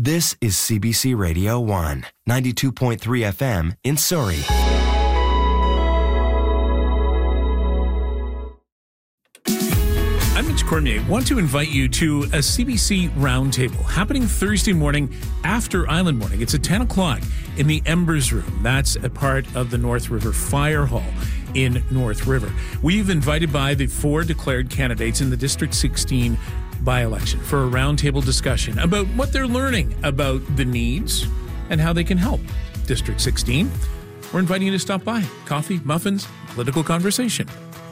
This is CBC Radio 1, 92.3 FM in Surrey. I'm Mitch Cormier. Want to invite you to a CBC Roundtable happening Thursday morning after Island Morning. It's at 10 o'clock in the Embers Room. That's a part of the North River Fire Hall in North River. We've invited by the 4 declared candidates in the District 16 by-election for a roundtable discussion about what they're learning about the needs and how they can help District 16. We're inviting you to stop by. Coffee, muffins, political conversation.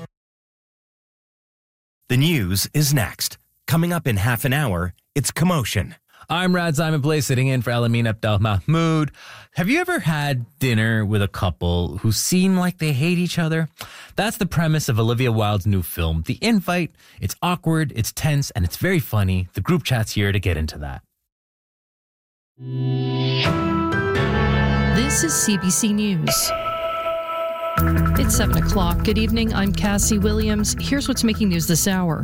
The news is next. Coming up in half an hour, it's Commotion. I'm Rad Simon Blay, sitting in for Alamin Abdel Mahmoud. Have you ever had dinner with a couple who seem like they hate each other? That's the premise of Olivia Wilde's new film, The Invite. It's awkward, it's tense, and it's very funny. The group chat's here to get into that. This is CBC News. It's 7 o'clock. Good evening. I'm Cassie Williams. Here's what's making news this hour.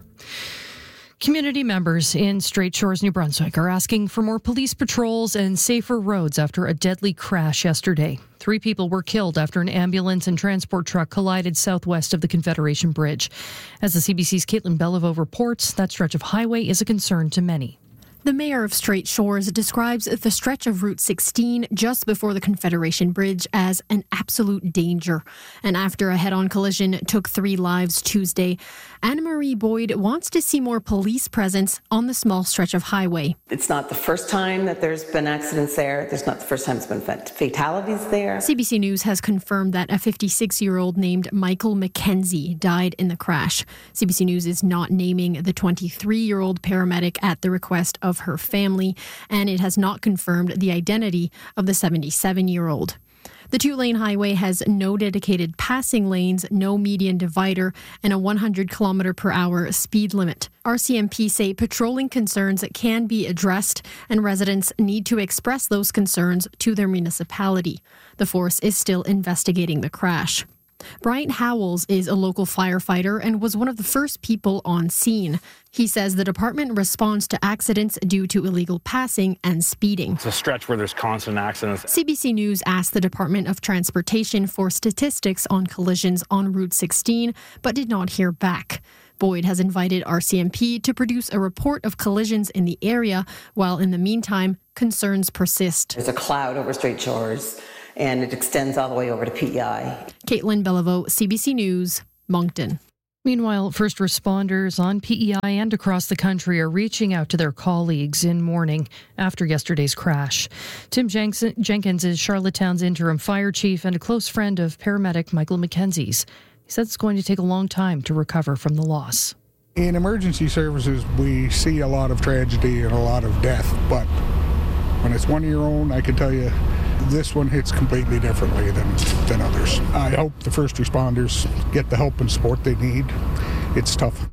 Community members in Straight Shores, New Brunswick are asking for more police patrols and safer roads after a deadly crash yesterday. 3 people were killed after an ambulance and transport truck collided southwest of the Confederation Bridge. As the CBC's Caitlin Beliveau reports, that stretch of highway is a concern to many. The mayor of Straight Shores describes the stretch of Route 16 just before the Confederation Bridge as an absolute danger. And after a head-on collision took 3 lives Tuesday, Anna Marie Boyd wants to see more police presence on the small stretch of highway. It's not the first time that there's been accidents there. There's not the first time there's been fatalities there. CBC News has confirmed that a 56-year-old named Michael McKenzie died in the crash. CBC News is not naming the 23-year-old paramedic at the request of her family, and it has not confirmed the identity of the 77-year-old. The 2-lane highway has no dedicated passing lanes, no median divider, and a 100-kilometer-per-hour speed limit. RCMP say patrolling concerns can be addressed, and residents need to express those concerns to their municipality. The force is still investigating the crash. Brian Howells is a local firefighter and was one of the first people on scene. He says the department responds to accidents due to illegal passing and speeding. It's a stretch where there's constant accidents. CBC News asked the Department of Transportation for statistics on collisions on Route 16, but did not hear back. Boyd has invited RCMP to produce a report of collisions in the area, while in the meantime, concerns persist. There's a cloud over Straight Shores, and it extends all the way over to PEI. Caitlin Beliveau, CBC News, Moncton. Meanwhile, first responders on PEI and across the country are reaching out to their colleagues in mourning after yesterday's crash. Tim Jenkins is Charlottetown's interim fire chief and a close friend of paramedic Michael McKenzie's. He said it's going to take a long time to recover from the loss. In emergency services, we see a lot of tragedy and a lot of death, but when it's one of your own, I can tell you, this one hits completely differently than others. I hope the first responders get the help and support they need. It's tough.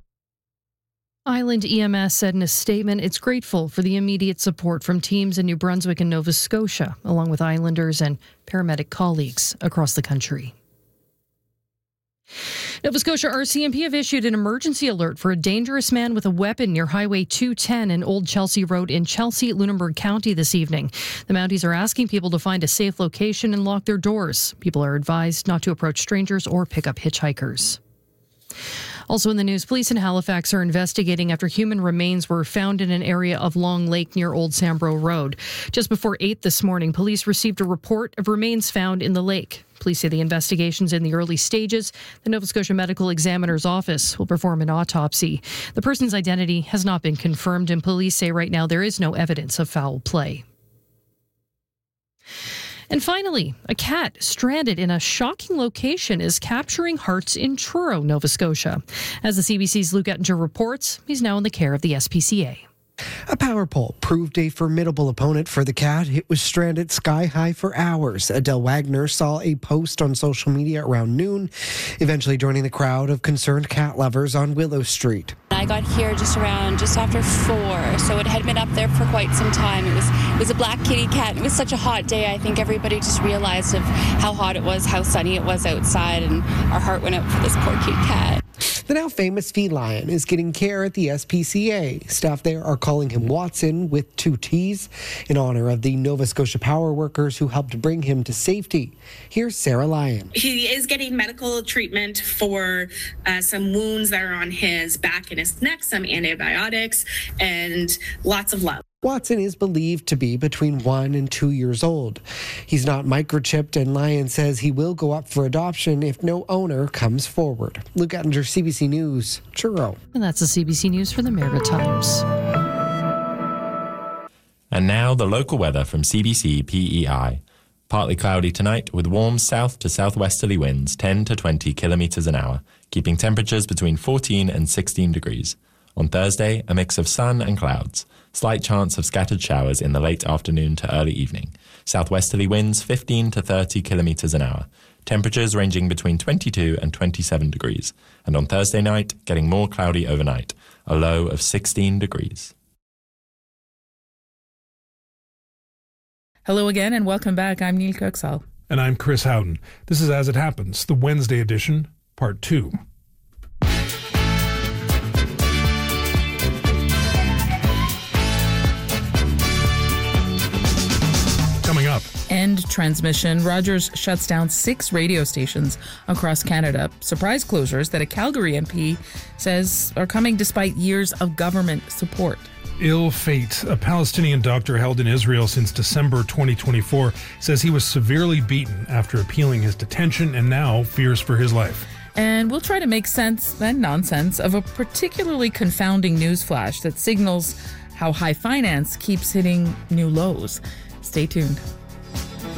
Island EMS said in a statement it's grateful for the immediate support from teams in New Brunswick and Nova Scotia, along with Islanders and paramedic colleagues across the country. Nova Scotia RCMP have issued an emergency alert for a dangerous man with a weapon near Highway 210 and Old Chelsea Road in Chelsea, Lunenburg County this evening. The Mounties are asking people to find a safe location and lock their doors. People are advised not to approach strangers or pick up hitchhikers. Also in the news, police in Halifax are investigating after human remains were found in an area of Long Lake near Old Sambro Road. Just before 8 this morning, police received a report of remains found in the lake. Police say the investigation's in the early stages. The Nova Scotia Medical Examiner's Office will perform an autopsy. The person's identity has not been confirmed, and police say right now there is no evidence of foul play. And finally, a cat stranded in a shocking location is capturing hearts in Truro, Nova Scotia. As the CBC's Luke Ettinger reports, he's now in the care of the SPCA. A power pole proved a formidable opponent for the cat. It was stranded sky high for hours. Adele Wagner saw a post on social media around noon, eventually joining the crowd of concerned cat lovers on Willow Street. I got here just after 4, so it had been up there for quite some time. It was a black kitty cat. It was such a hot day. I think everybody just realized of how hot it was, how sunny it was outside, and our heart went out for this poor kitty cat. The now famous feline is getting care at the SPCA. Staff there are calling him Watson with 2 T's in honor of the Nova Scotia power workers who helped bring him to safety. Here's Sarah Lyon. He is getting medical treatment for some wounds that are on his back and his neck, some antibiotics, and lots of love. Watson is believed to be between 1 and 2 years old. He's not microchipped, and Lyon says he will go up for adoption if no owner comes forward. Luke Ettinger, CBC News, Truro. And that's the CBC News for the Maritimes. And now the local weather from CBC PEI. Partly cloudy tonight with warm south to southwesterly winds 10 to 20 kilometres an hour, keeping temperatures between 14 and 16 degrees. On Thursday, a mix of sun and clouds. Slight chance of scattered showers in the late afternoon to early evening. Southwesterly winds 15 to 30 kilometres an hour. Temperatures ranging between 22 and 27 degrees. And on Thursday night, getting more cloudy overnight. A low of 16 degrees. Hello again and welcome back. I'm Neil Kirksall. And I'm Chris Howden. This is As It Happens, the Wednesday edition, Part 2. Coming up. End transmission. Rogers shuts down 6 radio stations across Canada. Surprise closures that a Calgary MP says are coming despite years of government support. Ill fate. A Palestinian doctor held in Israel since December 2024 says he was severely beaten after appealing his detention and now fears for his life. And we'll try to make sense and nonsense of a particularly confounding news flash that signals how high finance keeps hitting new lows. Stay tuned.